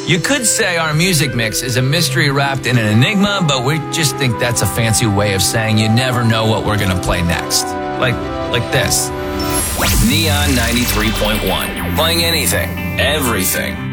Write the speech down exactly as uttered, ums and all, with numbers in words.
You could say our music mix is a mystery wrapped in an enigma, but we just think that's a fancy way of saying you never know what we're gonna play next. Like, like this. Neon ninety-three point one. Playing anything, everything.